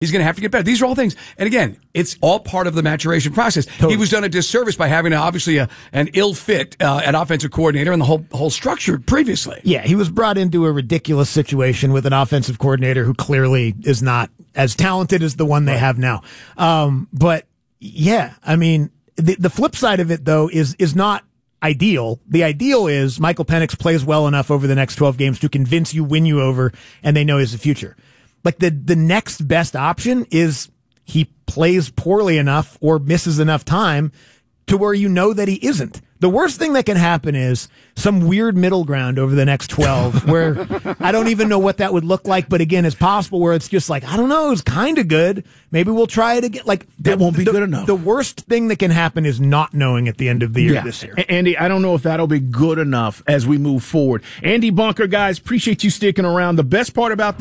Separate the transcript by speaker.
Speaker 1: He's going to have to get better. These are all things. And again, it's all part of the maturation process. Totally. He was done a disservice by having obviously an ill fit at offensive coordinator and the whole structure previously.
Speaker 2: Yeah, he was brought into a ridiculous situation with an offensive coordinator who clearly is not as talented as the one they have now. But yeah, I mean, the flip side of it though is not ideal. The ideal is Michael Penix plays well enough over the next 12 games to convince you, win you over, and they know he's the future. Like the next best option is he plays poorly enough or misses enough time to where you know that he isn't. The worst thing that can happen is some weird middle ground over the next 12 where I don't even know what that would look like. But again, it's possible where it's just like, I don't know, it's kind of good. Maybe we'll try it again. Like
Speaker 3: that won't be good enough.
Speaker 2: The worst thing that can happen is not knowing at the end of the year this year.
Speaker 3: Andy, I don't know if that'll be good enough as we move forward. Andy Bunker, guys, appreciate you sticking around. The best part about